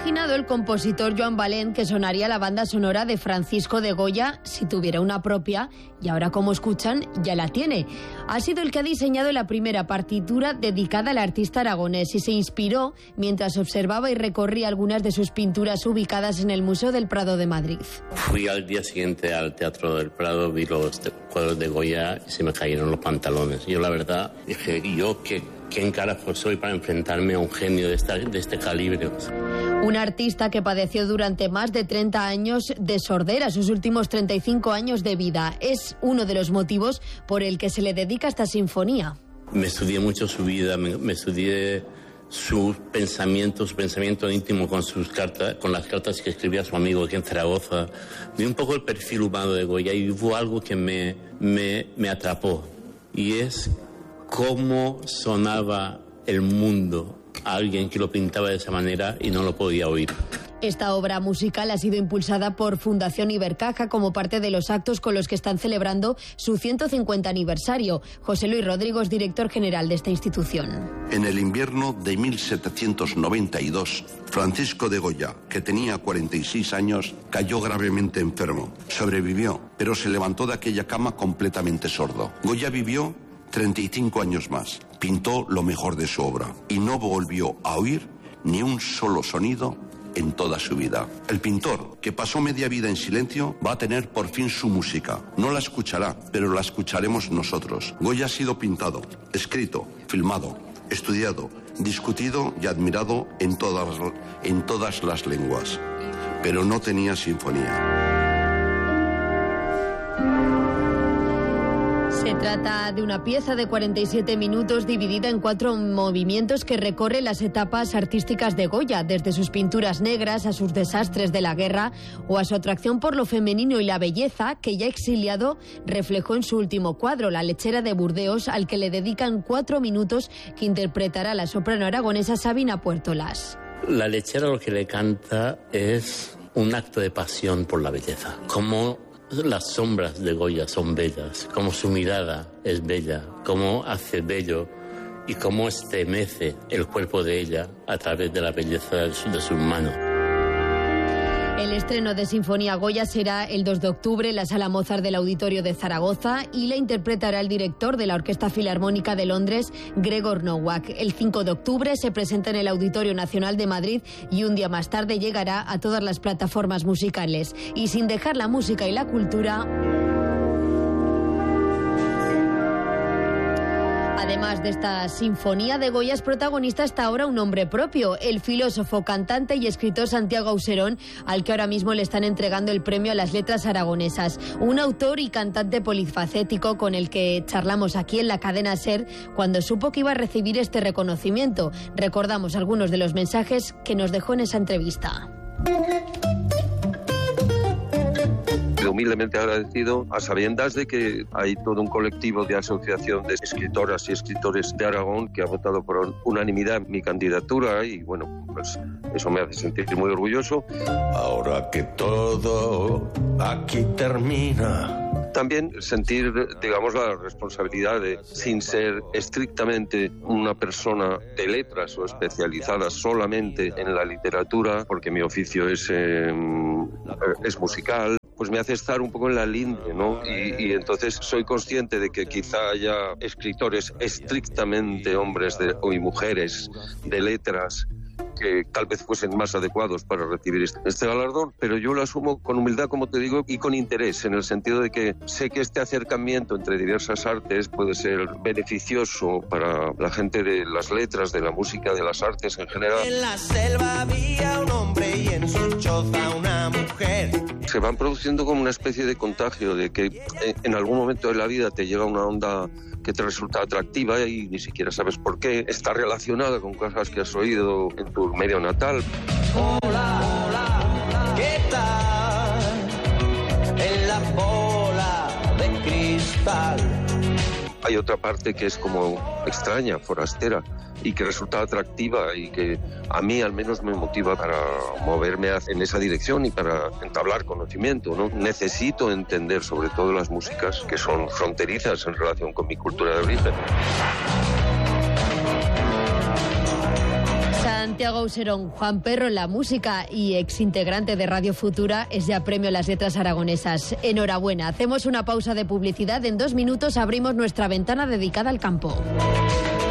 imaginado el compositor Joan Valent que sonaría la banda sonora de Francisco de Goya si tuviera una propia, y ahora, como escuchan, ya la tiene. Ha sido el que ha diseñado la primera partitura dedicada al artista aragonés y se inspiró mientras observaba y recorría algunas de sus pinturas ubicadas en el Museo del Prado de Madrid. Fui al día siguiente al Teatro del Prado, vi los cuadros de Goya y se me cayeron los pantalones. Yo, la verdad, dije, ¿quién carajo soy para enfrentarme a un genio de este calibre? Un artista que padeció durante más de 30 años de sordera, sus últimos 35 años de vida. Es uno de los motivos por el que se le dedica esta sinfonía. Me estudié mucho su vida, me estudié su pensamiento íntimo con sus cartas, con las cartas que escribía a su amigo aquí en Zaragoza. Vi un poco el perfil humano de Goya y hubo algo que me atrapó, y es cómo sonaba el mundo a alguien que lo pintaba de esa manera y no lo podía oír. Esta obra musical ha sido impulsada por Fundación Ibercaja como parte de los actos con los que están celebrando su 150 aniversario. José Luis Rodrigo es director general de esta institución. En el invierno de 1792, Francisco de Goya, que tenía 46 años, cayó gravemente enfermo. Sobrevivió, pero se levantó de aquella cama completamente sordo. Goya vivió 35 años más, pintó lo mejor de su obra y no volvió a oír ni un solo sonido en toda su vida. El pintor, que pasó media vida en silencio, va a tener por fin su música. No la escuchará, pero la escucharemos nosotros. Goya ha sido pintado, escrito, filmado, estudiado, discutido y admirado en todas las lenguas, pero no tenía sinfonía. Se trata de una pieza de 47 minutos dividida en 4 movimientos que recorre las etapas artísticas de Goya, desde sus pinturas negras a sus desastres de la guerra o a su atracción por lo femenino y la belleza que, ya exiliado, reflejó en su último cuadro, La lechera de Burdeos, al que le dedican 4 minutos que interpretará la soprano aragonesa Sabina Puertolas. La lechera lo que le canta es un acto de pasión por la belleza. Como las sombras de Goya son bellas, como su mirada es bella, cómo hace bello y cómo estremece el cuerpo de ella a través de la belleza de sus manos. El estreno de Sinfonía Goya será el 2 de octubre en la Sala Mozart del Auditorio de Zaragoza y la interpretará el director de la Orquesta Filarmónica de Londres, Gregor Nowak. El 5 de octubre se presenta en el Auditorio Nacional de Madrid y un día más tarde llegará a todas las plataformas musicales. Y sin dejar la música y la cultura, además de esta sinfonía de Goya, es protagonista hasta ahora un hombre propio, el filósofo, cantante y escritor Santiago Auserón, al que ahora mismo le están entregando el premio a las letras aragonesas. Un autor y cantante polifacético con el que charlamos aquí en la cadena SER cuando supo que iba a recibir este reconocimiento. Recordamos algunos de los mensajes que nos dejó en esa entrevista. Humildemente agradecido, a sabiendas de que hay todo un colectivo de asociación de escritoras y escritores de Aragón que ha votado por unanimidad mi candidatura, y bueno, pues eso me hace sentir muy orgulloso. Ahora que todo aquí termina. También sentir, digamos, la responsabilidad de, sin ser estrictamente una persona de letras o especializada solamente en la literatura, porque mi oficio es musical, pues me hace estar un poco en la línea, ¿no? Y entonces soy consciente de que quizá haya escritores estrictamente hombres y mujeres de letras que tal vez fuesen más adecuados para recibir este galardón, pero yo lo asumo con humildad, como te digo, y con interés, en el sentido de que sé que este acercamiento entre diversas artes puede ser beneficioso para la gente de las letras, de la música, de las artes en general. En la selva había un hombre y en su choza una mujer. Se van produciendo como una especie de contagio, de que en algún momento de la vida te llega una onda que te resulta atractiva y ni siquiera sabes por qué. Está relacionada con cosas que has oído en tu medio natal. Hola, hola, ¿qué tal? En la bola de cristal. Hay otra parte que es como extraña, forastera, y que resulta atractiva y que a mí al menos me motiva para moverme en esa dirección y para entablar conocimiento, ¿no? Necesito entender sobre todo las músicas que son fronterizas en relación con mi cultura de origen. Santiago Santiago Auserón. Juan Perro en la música y exintegrante de Radio Futura es ya premio a las letras aragonesas. Enhorabuena. Hacemos una pausa de publicidad. En 2 minutos abrimos nuestra ventana dedicada al campo.